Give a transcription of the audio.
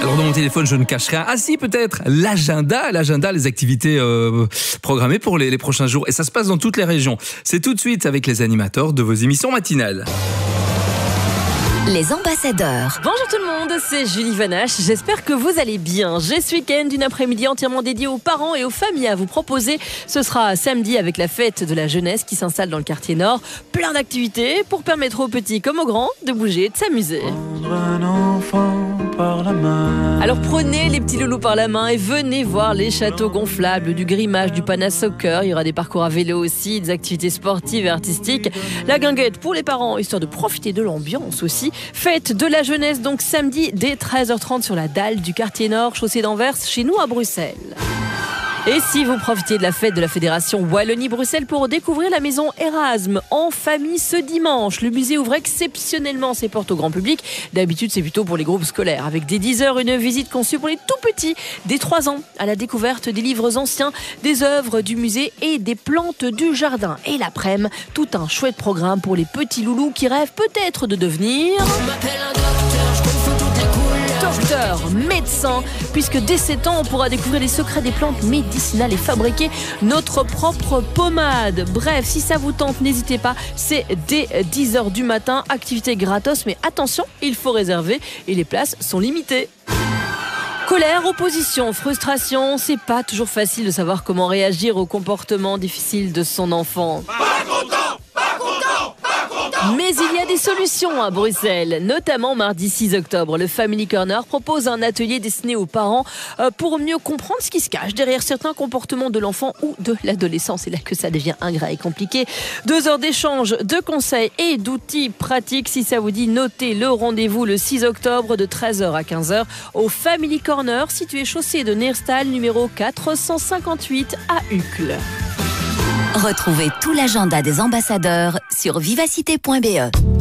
Alors dans mon téléphone, je ne cache rien. Ah si, peut-être l'agenda, les activités programmées pour les prochains jours. Et ça se passe dans toutes les régions. C'est tout de suite avec les animateurs de vos émissions matinales. Les ambassadeurs. Bonjour tout le monde, c'est Julie Vanache. J'espère que vous allez bien. J'ai ce week-end une après-midi entièrement dédiée aux parents et aux familles à vous proposer. Ce sera samedi avec la fête de la jeunesse qui s'installe dans le quartier nord. Plein d'activités pour permettre aux petits comme aux grands de bouger et de s'amuser. Alors prenez les petits loulous par la main et venez voir les châteaux gonflables, du grimage, du pana soccer. Il y aura des parcours à vélo aussi, des activités sportives et artistiques. La guinguette pour les parents, histoire de profiter de l'ambiance aussi. Fête de la jeunesse donc samedi dès 13h30 sur la dalle du quartier nord, chaussée d'Anvers, chez nous à Bruxelles. Et si vous profitez de la fête de la Fédération Wallonie-Bruxelles pour découvrir la maison Erasme en famille ce dimanche. Le musée ouvre exceptionnellement ses portes au grand public. D'habitude, c'est plutôt pour les groupes scolaires. Avec dès 10h, une visite conçue pour les tout petits, dès 3 ans, à la découverte des livres anciens, des œuvres du musée et des plantes du jardin. Et l'après-midi, tout un chouette programme pour les petits loulous qui rêvent peut-être de devenir docteur, médecin, puisque dès 7 ans, on pourra découvrir les secrets des plantes médicinales et fabriquer notre propre pommade. Bref, si ça vous tente, n'hésitez pas, c'est dès 10h du matin, activité gratos, mais attention, il faut réserver et les places sont limitées. Colère, opposition, frustration, c'est pas toujours facile de savoir comment réagir au comportement difficile de son enfant. Mais il y a des solutions à Bruxelles, notamment mardi 6 octobre. Le Family Corner propose un atelier destiné aux parents pour mieux comprendre ce qui se cache derrière certains comportements de l'enfant ou de l'adolescent. C'est là que ça devient ingrat et compliqué. 2 heures d'échange, de conseils et d'outils pratiques. Si ça vous dit, notez le rendez-vous le 6 octobre de 13h à 15h au Family Corner, situé chaussée de Neerstal, numéro 458 à Uccle. Retrouvez tout l'agenda des ambassadeurs sur vivacité.be.